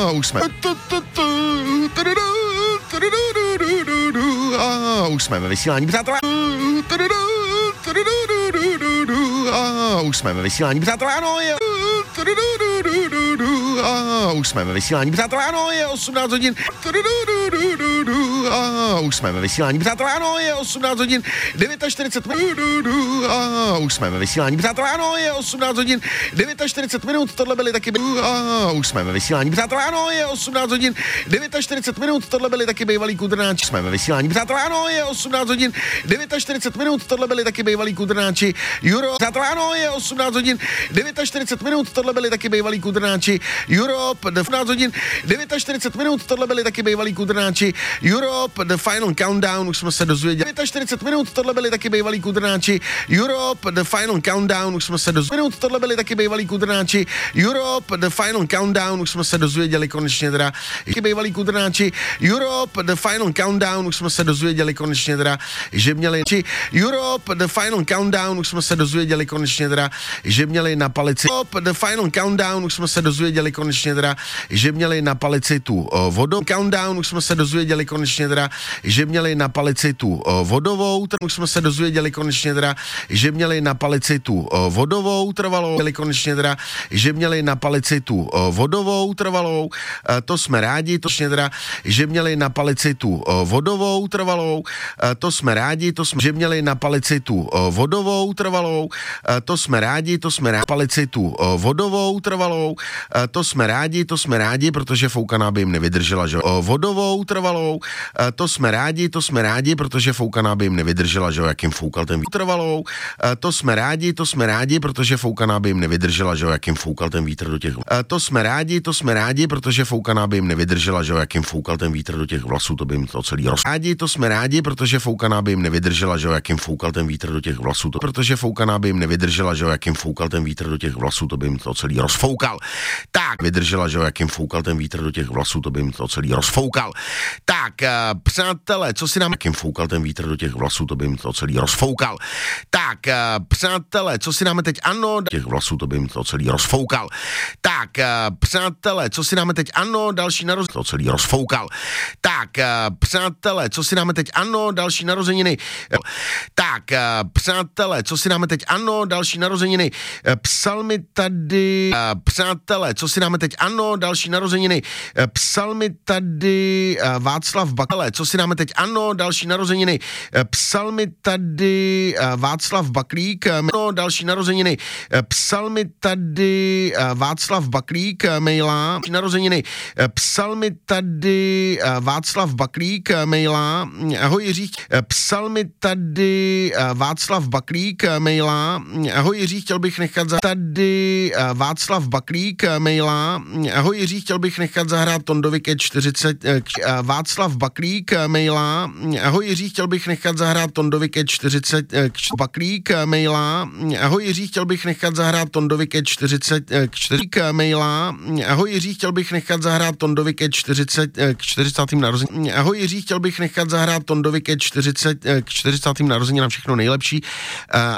už jsme. Už jsme ve vysílání, přátelé. Už jsme ve vysílání, přátelé, ano, je. Už jsme ve vysílání, přátelé, ano, je 18 hodin. Už jsme ve vysílání, přátelé, ano, je 18 hodin 49 minut. Už jsme ve vysílání, přátelé, ano, je 18 hodin 49 minut. Tohle byly taky už jsme ve vysílání, přátelé, ano, je 18 hodin 49 minut. Tohle byly taky bývalý kudrnáči. Jsme ve vysílání, přátelé, ano, je 18 hodin 49 minut. Tohle byly taky bývalý kudrnáči. Euro, přátelé, ano, je 18 hodin 49 minut. Tohle byly taky bývalý kudrnáči. Europe, 18 hodin 49 minut. Tohle byly taky bývalý kudrnáči. Europe, the final countdown, už jsme se dozvěděli. 49 minut, tohle byly taky bývalí kudrnáči. Europe, the final countdown, už jsme se dozvěděli. Minut, tohle byly taky bývalí kudrnáči. Europe, the final countdown, už jsme se dozvěděli konečně teda. Taky bývalí kudrnáči. Europe, the final countdown, už jsme se dozvěděli konečně teda, že měli. Europe, the final countdown, už jsme se dozvěděli konečně teda, že měli na palici. Europe, the final countdown, už jsme se dozvěděli konečně teda, že měli na palici tu vodu. Countdown, už jsme se dozvěděli konečně teda, že měli na palici tu vodovou, už jsme se dozvěděli konečně teda, že měli na palici tu vodovou trvalou, konečně teda, že měli na palici tu vodovou trvalou, to jsme rádi, to teda, že měli na palici tu vodovou trvalou, to jsme rádi, to jsme, že měli na palici tu vodovou trvalou, to jsme rádi, palici tu vodovou trvalou, to jsme rádi, protože foukaná by jim nevydržela, že vodovou trvalou, to jsme rádi, protože foukaná by jim nevydržela, že jak jim foukal ten vítr trvalou, to jsme rádi, protože foukaná by jim nevydržela, že jak jim foukal ten vítr do těch, to jsme rádi, protože foukaná by jim nevydržela, že jak jim foukal ten vítr do těch vlasů, to by jim to celý to jsme rádi, protože foukaná by jim nevydržela, že jak jim foukal ten vítr do těch vlasů, to, protože foukaná by jim nevydržela, že jak jim foukal ten vítr do těch vlasů, to by jim to celý rozfoukal. Tak, vydržela, že jak jim foukal ten vítr do těch vlasů, to by jim to celý rozfoukal. Tak, přátelé, co si nám, jak jim foukal ten vítr do těch vlasů, to by jim to celý rozfoukal. Tak, přátelé, co si dáme teď, ano, těch vlasů, to by jim to celý rozfoukal. Tak, přátelé, co si dáme teď, ano, další narozeniny, to celý rozfoukal. Tak, přátelé, co si dáme teď, ano, další narozeniny. Tak, přátelé, co si dáme teď, ano, další narozeniny. Psal mi tady, přátelé, co si dáme teď, ano, další narozeniny. Psal mi tady Václav Bakle, co si dáme teď, ano, další narozeniny. Psal mi tady Václav Baklík, no, další narozeniny. Psal mi tady Václav Baklík, maila, narozeniny. Psal mi tady Václav Baklík, maila, ahoj Jiří, psal mi tady Václav Baklík, maila, ahoj Jiří, chtěl bych nechat tady Václav Baklík, maila, ahoj Jiří, chtěl bych nechat zahrát Tondovi ke 40, Václav Baklík, maila, ahoj Jiří, chtěl bych nechat zahrát Tondovi ke 40, Baklík, maila, ahoj Jiří, chtěl bych nechat zahrát Tondovi ke 40, maila, ahoj Jiří, chtěl bych nechat zahrát Tondovi ke 40, 40. narozeninám, ahoj Jiří, chtěl bych nechat zahrát Tondovi ke 40, 40. narozeninám, všechno nejlepší.